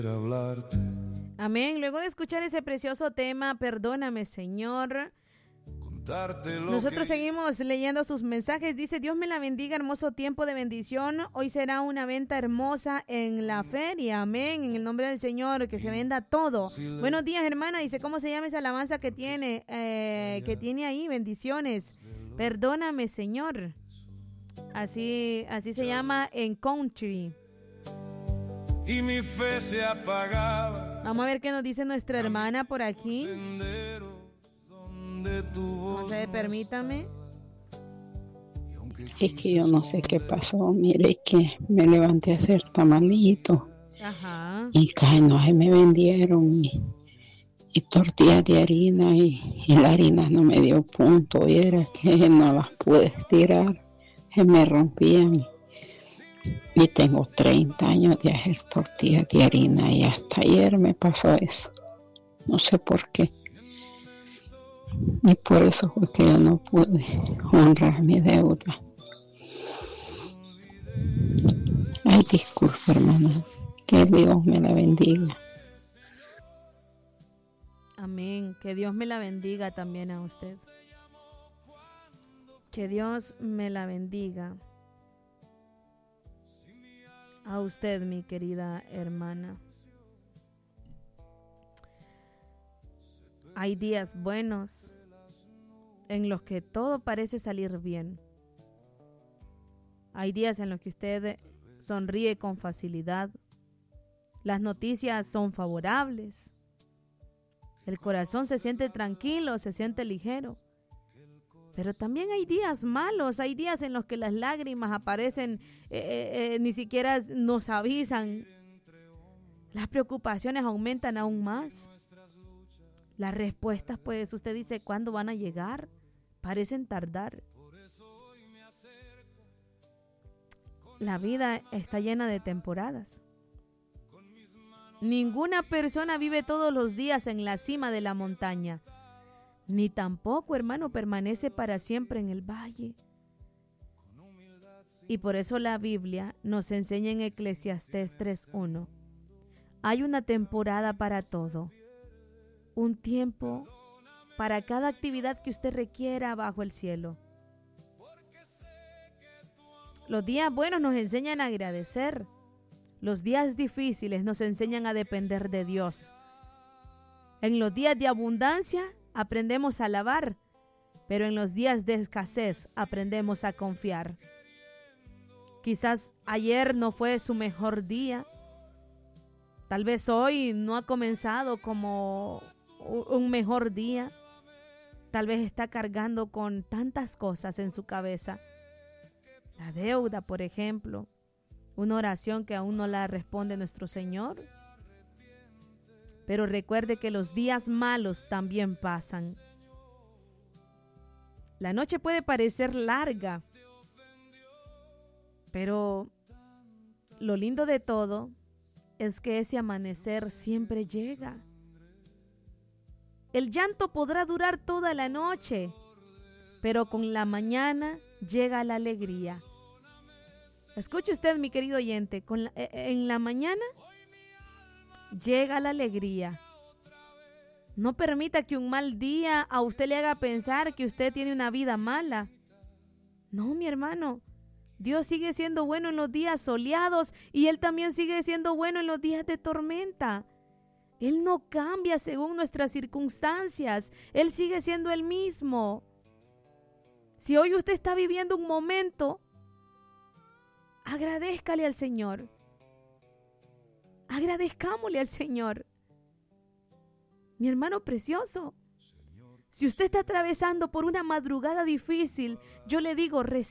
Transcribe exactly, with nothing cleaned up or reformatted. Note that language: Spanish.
hablarte. Amén. Luego de escuchar ese precioso tema, perdóname, Señor. Nosotros seguimos leyendo sus mensajes. Dice: Dios me la bendiga, hermoso tiempo de bendición. Hoy será una venta hermosa en la feria. Amén. En el nombre del Señor, que se venda todo. Buenos días, hermana. Dice: ¿cómo se llama esa alabanza que tiene, eh, que tiene ahí? Bendiciones. Perdóname, Señor. Así, así se llama en country. Y mi fe se apagaba. Vamos a ver qué nos dice nuestra hermana por aquí. No sé, permítame. Es que yo no sé qué pasó. Mire que me levanté a hacer tamalito. Ajá. Y caños me vendieron. Y, y tortillas de harina. Y, y la harina no me dio punto. Y era que no las pude estirar. Se me rompían. Y tengo treinta años de hacer tortillas de harina. Y hasta ayer me pasó eso. No sé por qué. Y por eso fue que yo no pude honrar mi deuda. Ay, disculpe, hermana. Que Dios me la bendiga. Amén. Que Dios me la bendiga también a usted. Que Dios me la bendiga a usted, mi querida hermana. Hay días buenos en los que todo parece salir bien. Hay días en los que usted sonríe con facilidad. Las noticias son favorables. El corazón se siente tranquilo, se siente ligero. Pero también hay días malos, hay días en los que las lágrimas aparecen, eh, eh, eh, ni siquiera nos avisan. Las preocupaciones aumentan aún más. Las respuestas, pues, usted dice, ¿cuándo van a llegar? Parecen tardar. La vida está llena de temporadas. Ninguna persona vive todos los días en la cima de la montaña. Ni tampoco, hermano, permanece para siempre en el valle. Y por eso la Biblia nos enseña en Eclesiastés tres uno. Hay una temporada para todo. Un tiempo para cada actividad que usted requiera bajo el cielo. Los días buenos nos enseñan a agradecer. Los días difíciles nos enseñan a depender de Dios. En los días de abundancia aprendemos a alabar, pero en los días de escasez aprendemos a confiar. Quizás ayer no fue su mejor día. Tal vez hoy no ha comenzado como un mejor día. Tal vez está cargando con tantas cosas en su cabeza. La deuda, por ejemplo. Una oración que aún no la responde nuestro Señor. Pero recuerde que los días malos también pasan. La noche puede parecer larga, pero lo lindo de todo es que ese amanecer siempre llega. El llanto podrá durar toda la noche, pero con la mañana llega la alegría. Escuche usted, mi querido oyente, con la, en la mañana llega la alegría. No permita que un mal día a usted le haga pensar que usted tiene una vida mala. No, mi hermano. Dios sigue siendo bueno en los días soleados y Él también sigue siendo bueno en los días de tormenta. Él no cambia según nuestras circunstancias. Él sigue siendo el mismo. Si hoy usted está viviendo un momento, agradézcale al Señor. Agradezcámosle al Señor. Mi hermano precioso, si usted está atravesando por una madrugada difícil, yo le digo,